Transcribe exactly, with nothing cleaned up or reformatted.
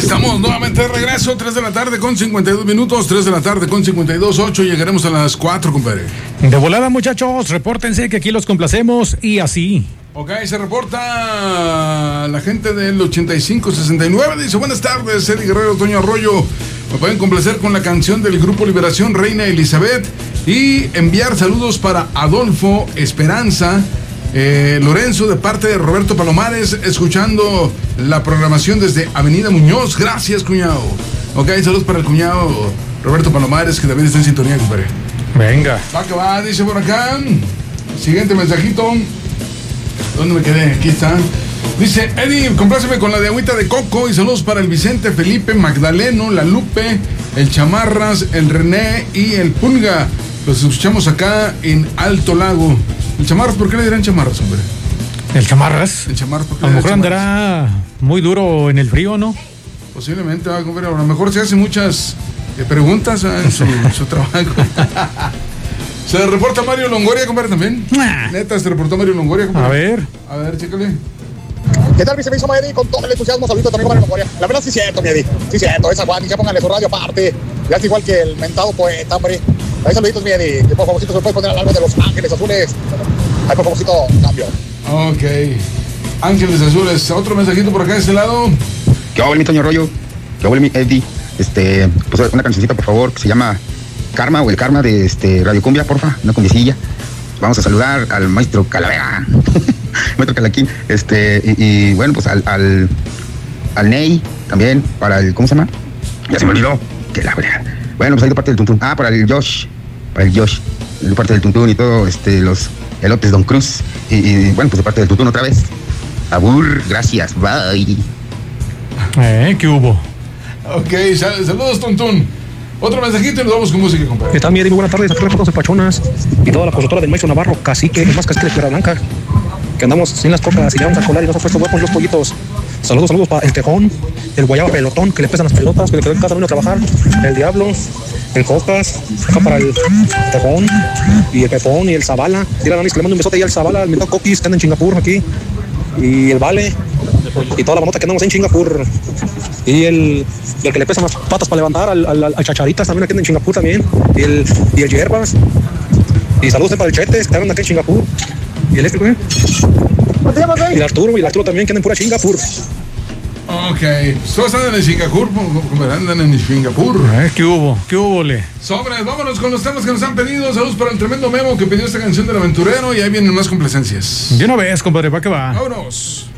Estamos nuevamente de regreso, tres de la tarde con cincuenta y dos minutos, tres de la tarde con cincuenta y dos, ocho, llegaremos a las cuatro, compadre. De volada, muchachos, repórtense que aquí los complacemos y así. Ok, se reporta la gente del ochenta y cinco sesenta y nueve, dice, buenas tardes, Eddie Guerrero, Toño Arroyo, me pueden complacer con la canción del Grupo Liberación, Reina Elizabeth, y enviar saludos para Adolfo Esperanza, Eh, Lorenzo, de parte de Roberto Palomares, escuchando la programación desde Avenida Muñoz. Gracias, cuñado. Ok, saludos para el cuñado Roberto Palomares, que también está en sintonía, compadre. Venga. Va que va, dice por acá. Siguiente mensajito. ¿Dónde me quedé? Aquí está. Dice, Eddie, compláceme con la de agüita de coco y saludos para el Vicente, Felipe, Magdaleno, la Lupe, el Chamarras, el René y el Pulga. Los escuchamos acá en Alto Lago. ¿El Chamarras? ¿Por qué le dirán Chamarras, hombre? ¿El Chamarras? El Chamarras, ¿por qué a lo mejor chamarras? andará muy duro en el frío, ¿no? Posiblemente, a lo mejor se hace muchas eh, preguntas ¿eh? en su, su trabajo. Se reporta Mario Longoria, compadre, también. Nah. Neta, se reportó Mario Longoria, compadre. A ver. A ver, chécale. ¿Qué tal, mi mismo Eddie? Con todo el entusiasmo, saludos también para la memoria. La verdad sí es cierto, mi Eddie. Sí es cierto, esa Juan, ya póngale su radio aparte. Ya es igual que el mentado poeta, hombre. Ahí saluditos, mi Eddie. Que por favorcito se puede poner al álbum de Los Ángeles Azules. Ahí por favorcito, cambio. Ok. Ángeles Azules. Otro mensajito por acá de este lado. ¿Qué hago, mi Toño Arroyo? ¿Qué hago, mi Eddie? Este, pues una cancioncita, por favor, que se llama Karma o el Karma de este Radio Cumbia, porfa, una cumbiecilla. Vamos a saludar al maestro Calavera, maestro Calaquín, este, y, y bueno, pues al, al, al Ney también, para el, ¿cómo se llama? Ya se me olvidó, que la verdad. Bueno, pues ahí de parte del Tuntún. Ah, para el Josh, para el Josh, de parte del Tuntún y todo, este, los elotes Don Cruz, y, y bueno, pues de parte del Tuntún otra vez. Abur, gracias, bye. Eh, ¿qué hubo? Ok, sal, saludos, Tontún. Otro mensajito y nos vamos con música, compadre. ¿Qué tal, mi Eddie? Muy buenas tardes, aquí las fotos de Pachonas y toda la consultora del maestro Navarro, Cacique, el más cacique de Tierra Blanca, que andamos sin las cocas y ya vamos a colar y nos han puesto huevos los pollitos. Saludos, saludos para el Tejón, el Guayaba Pelotón, que le pesan las pelotas, que le quedó en casa vino a trabajar, el Diablo, el Cocas, acá para el Tejón, y el Pepón y el Zavala. Dile a Danis que le mando un besote ahí al Zavala, al Mentado Coquis, que anda en Singapur aquí, y el Vale, y toda la manota que andamos en Singapur. Y el, y el que le pesan las patas para levantar, al, al, al Chacharitas también aquí anda en Singapur también, y el, y el Hierbas. Y saludos para el Chetes, que andan aquí en Singapur. Y el este, güey. Y el Arturo, y el Arturo también, que andan en pura Singapur. Ok, todos andan en Singapur, andan en Singapur. Eh, ¿Qué hubo? ¿Qué hubo, le? Sobres, vámonos con los temas que nos han pedido. Saludos para el tremendo Memo que pidió esta canción del aventurero y ahí vienen más complacencias. De una vez, compadre, ¿para qué va? Vámonos.